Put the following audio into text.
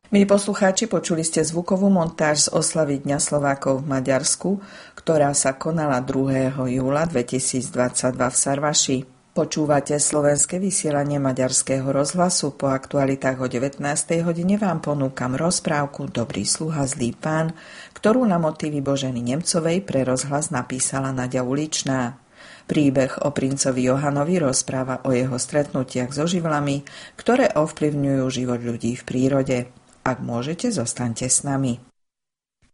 Milí poslucháči, počuli ste zvukovú montáž z oslavy Dňa Slovákov v Maďarsku, ktorá sa konala 2. júla 2022 v Sarvaši. Počúvate slovenské vysielanie Maďarského rozhlasu. Po aktualitách o 19. hodine vám ponúkam rozprávku Dobrý sluha, zlý pán, ktorú na motívy Boženy Nemcovej pre rozhlas napísala Naďa Uličná. Príbeh o princovi Johanovi rozpráva o jeho stretnutiach so živlami, ktoré ovplyvňujú život ľudí v prírode. Ak môžete, zostaňte s nami.